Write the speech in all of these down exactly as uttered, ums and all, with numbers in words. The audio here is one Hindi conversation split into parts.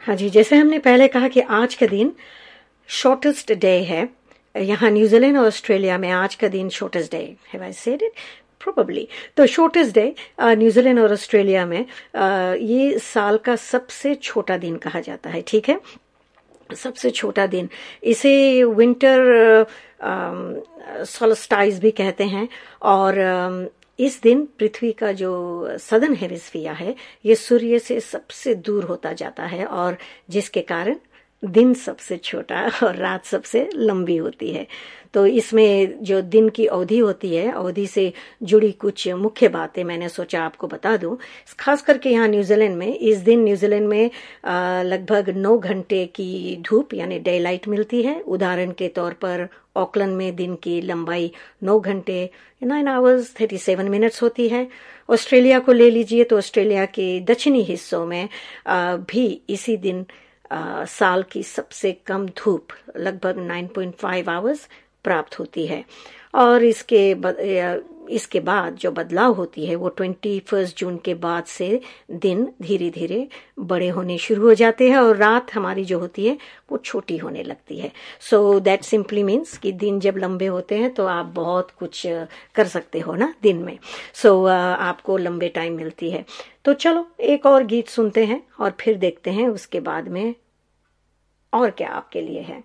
हाँ जी, जैसे हमने पहले कहा कि आज का दिन शॉर्टेस्ट डे है। यहाँ न्यूजीलैंड और ऑस्ट्रेलिया में आज का दिन shortest day, have I said it probably. तो शॉर्टेस्ट डे न्यूजीलैंड और ऑस्ट्रेलिया में uh, ये साल का सबसे छोटा दिन कहा जाता है, ठीक है, सबसे छोटा दिन। इसे विंटर सोल्स्टाइस भी कहते हैं। और uh, इस दिन पृथ्वी का जो सदर्न हेमिस्फीयर है ये सूर्य से सबसे दूर होता जाता है, और जिसके कारण दिन सबसे छोटा और रात सबसे लंबी होती है। तो इसमें जो दिन की अवधि होती है, अवधि से जुड़ी कुछ मुख्य बातें मैंने सोचा आपको बता दूं। खास करके यहाँ न्यूजीलैंड में इस दिन न्यूजीलैंड में लगभग नौ घंटे की धूप यानी डे लाइट मिलती है। उदाहरण के तौर पर ऑकलैंड में दिन की लंबाई नौ घंटे nine hours thirty seven minutes होती है। ऑस्ट्रेलिया को ले लीजिए तो ऑस्ट्रेलिया के दक्षिणी हिस्सों में आ, भी इसी दिन आ, साल की सबसे कम धूप लगभग नाइन पॉइंट फाइव आवर्स प्राप्त होती है। और इसके बद, इसके बाद जो बदलाव होती है वो ट्वेंटी फर्स्ट जून के बाद से दिन धीरे धीरे बड़े होने शुरू हो जाते हैं और रात हमारी जो होती है वो छोटी होने लगती है। सो दैट सिंपली मीन्स कि दिन जब लंबे होते हैं तो आप बहुत कुछ कर सकते हो ना दिन में। सो so, आपको लंबे टाइम मिलती है। तो चलो एक और गीत सुनते हैं और फिर देखते हैं उसके बाद में और क्या आपके लिए है।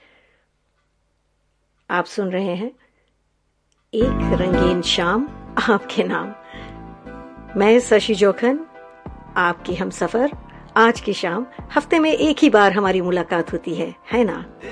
आप सुन रहे हैं एक रंगीन शाम आपके नाम। मैं शशि जोखन, आपकी हमसफर। आज की शाम हफ्ते में एक ही बार हमारी मुलाकात होती है है ना।